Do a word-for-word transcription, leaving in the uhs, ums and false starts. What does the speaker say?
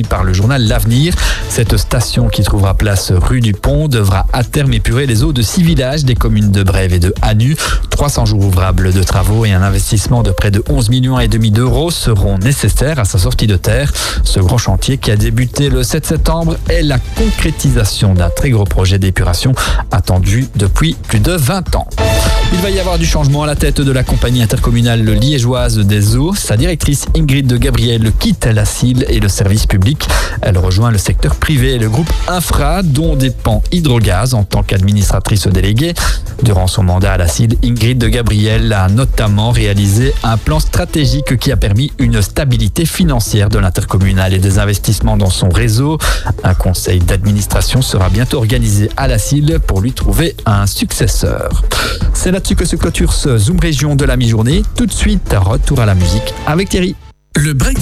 par le journal L'Avenir. Cette station qui trouvera place rue du Pont devra à terme épurer les eaux de six villages des communes de Brève et de Hanu. trois cents jours ouvrables de travaux et un investissement de près de onze millions et demi d'euros seront nécessaires à sa sortie de terre. Ce grand chantier qui a débuté le sept septembre est la concrétisation d'un très gros projet d'épuration attendu depuis plus de vingt ans. Il va y avoir du changement à la tête de la compagnie intercommunale liégeoise des eaux. Sa directrice Ingrid de Gabriel quitte la C I L et le service public. Elle rejoint le secteur privé et le groupe Infra dont dépend Hydrogaz en tant qu'administratrice déléguée. Durant son mandat à la C I L, Ingrid de Gabriel a notamment réalisé un plan stratégique qui a permis une stabilité financière de l'intercommunal et des investissements dans son réseau. Un conseil d'administration sera bientôt organisé à la C I L pour lui trouver un successeur. C'est là-dessus que se clôture ce Zoom Région de la mi-journée. Tout de suite, retour à la musique avec Thierry. Le break